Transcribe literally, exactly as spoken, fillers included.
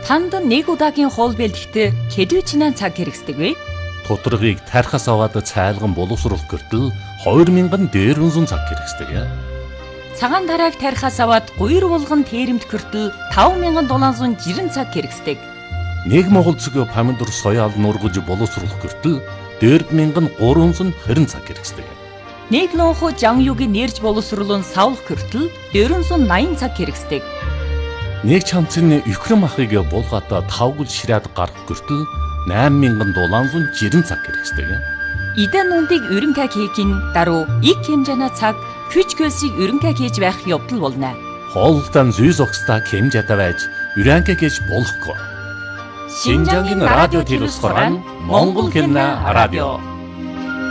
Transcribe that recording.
Танд нэг удаагийн хоол бэлтгэхдээ хэдвэчнээ цаг хэрэгсдэг вэ? Тодорхойг тархас аваад цайлган боловсруулах гэртэл хоёр мянган дээрвэнзэн цаг хэрэгсдэг. Цагаан тарааг тархас аваад гуйр булган тэрэмт гэртэл таван мянган долоонзон жирэн цаг хэрэгсдэг. Нэг монгол цэгийн помидор соёал нургаж боловсруулах гэртэл дөрв мянган гурванзан хорин цаг хэрэгсдэг. Нэг лонхо жангюгийн нэрж боловсруулан савлах гэртэл дөрвөнзөн наян цаг хэрэгсдэг. Нэг чамцны өхрөм ахыг булгаатаа тавгал ширээд гарах гэртэл найман мянган долоонзон жирэн цаг хэрэгсдэг. Идэн нүндийг өрөнкаг хийхин даруй их хэмжээний цаг хүч хөлсийг өрөнкаг хийж байх явдал болно. Хоолтон зүй зогсдаа хэмжээтэй байж өрөнкаг хийж болохгүй. Шинжангийн радио телевизээр Монгол кино радио